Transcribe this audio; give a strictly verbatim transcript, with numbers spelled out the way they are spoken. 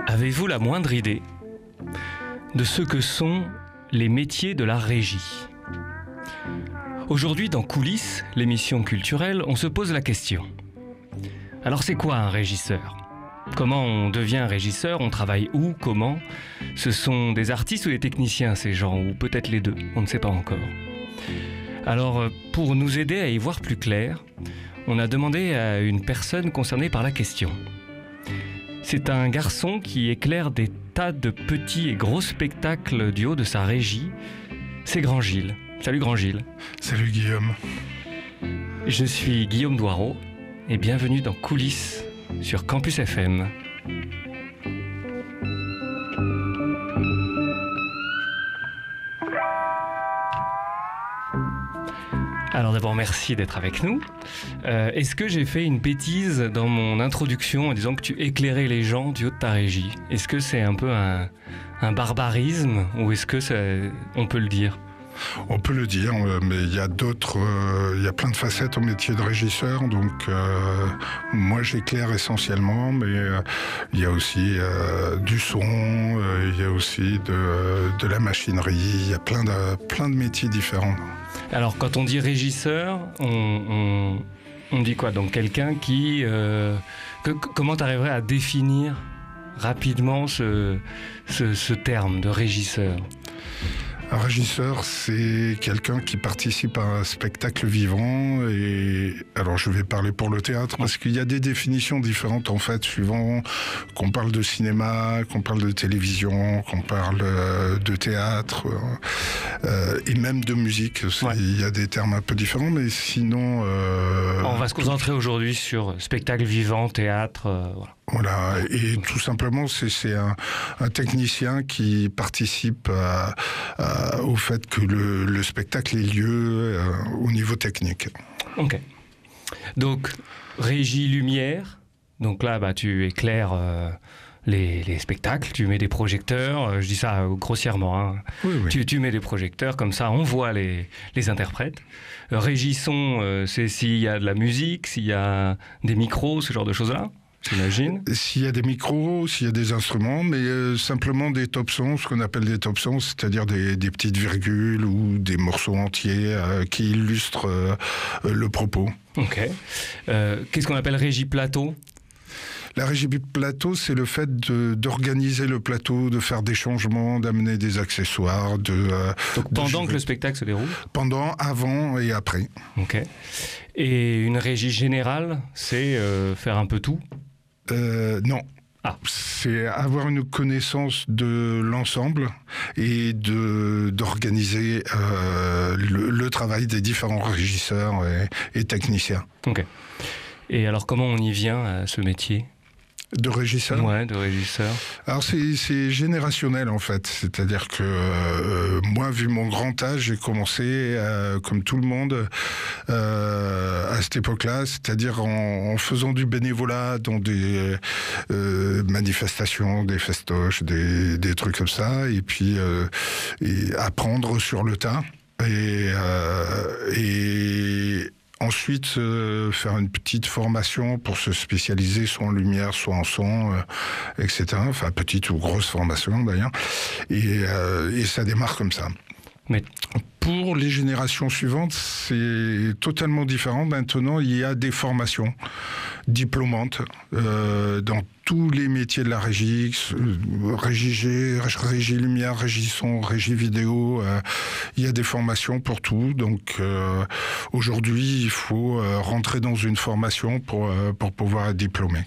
Avez-vous la moindre idée de ce que sont les métiers de la régie ? Aujourd'hui, dans Coulisses, l'émission culturelle, on se pose la question. Alors c'est quoi un régisseur ? Comment on devient régisseur ? On travaille où ? Comment ? Ce sont des artistes ou des techniciens, ces gens ? Ou peut-être les deux, on ne sait pas encore. Alors, pour nous aider à y voir plus clair, on a demandé à une personne concernée par la question. C'est un garçon qui éclaire des tas de petits et gros spectacles du haut de sa régie. C'est Grand Gilles. Salut Grand Gilles. Salut Guillaume. Je suis Guillaume Doireau et bienvenue dans Coulisses sur Campus F M. Alors d'abord, merci d'être avec nous. Euh, est-ce que j'ai fait une bêtise dans mon introduction en disant que tu éclairais les gens du haut de ta régie ? Est-ce que c'est un peu un, un barbarisme ou est-ce que ça, on peut le dire ? On peut le dire, mais il y a d'autres, euh, il y a plein de facettes au métier de régisseur. Donc, euh, moi, j'éclaire essentiellement, mais euh, il y a aussi euh, du son, euh, il y a aussi de, de la machinerie. Il y a plein de, plein de métiers différents. Alors, quand on dit régisseur, on, on, on dit quoi ? Donc, quelqu'un qui... Euh, que, comment tu arriverais à définir rapidement ce, ce, ce terme de régisseur ? Un régisseur, c'est quelqu'un qui participe à un spectacle vivant. Et alors, je vais parler pour le théâtre parce qu'il y a des définitions différentes en fait, suivant qu'on parle de cinéma, qu'on parle de télévision, qu'on parle de théâtre euh, et même de musique. Ouais. Il y a des termes un peu différents, mais sinon. Euh, On va se concentrer tout... aujourd'hui sur spectacle vivant, théâtre. Euh, voilà. Voilà, et tout simplement, c'est, c'est un, un technicien qui participe à, à, au fait que le, le spectacle ait lieu euh, au niveau technique. Ok. Donc, régie lumière. Donc là, bah, tu éclaires euh, les, les spectacles, tu mets des projecteurs. Euh, je dis ça euh, grossièrement. Hein. Oui, oui. Tu, tu mets des projecteurs, comme ça, on voit les, les interprètes. Euh, régie son, euh, c'est s'il y a de la musique, s'il y a des micros, ce genre de choses-là. J'imagine. S'il y a des micros, s'il y a des instruments, mais euh, simplement des top sons, ce qu'on appelle des top sons, c'est-à-dire des, des petites virgules ou des morceaux entiers euh, qui illustrent euh, le propos. Ok. Euh, qu'est-ce qu'on appelle régie plateau ? La régie plateau, c'est le fait de, d'organiser le plateau, de faire des changements, d'amener des accessoires. De, euh, Donc pendant de... que le spectacle se déroule ? Pendant, avant et après. Ok. Et une régie générale, c'est euh, faire un peu tout ? Euh, non. Ah. C'est avoir une connaissance de l'ensemble et de, d'organiser euh, le, le travail des différents régisseurs et, et techniciens. Ok. Et alors, comment on y vient à ce métier ? De régisseur ? Ouais, de régisseur. Alors c'est, c'est générationnel en fait, c'est-à-dire que euh, moi, vu mon grand âge, j'ai commencé euh, comme tout le monde euh, à cette époque-là, c'est-à-dire en, en faisant du bénévolat dans des euh, manifestations, des festoches, des, des trucs comme ça, et puis euh, et apprendre sur le tas et, euh, et ensuite, euh, faire une petite formation pour se spécialiser soit en lumière, soit en son, euh, et cetera. Enfin, petite ou grosse formation d'ailleurs. Et, euh, et ça démarre comme ça. Mais pour les générations suivantes, c'est totalement différent. Maintenant, il y a des formations diplômantes euh, dans tous les métiers de la régie, euh, régie G, régie lumière, régie son, régie vidéo. Euh, il y a des formations pour tout. Donc euh, aujourd'hui, il faut euh, rentrer dans une formation pour, euh, pour pouvoir être diplômé.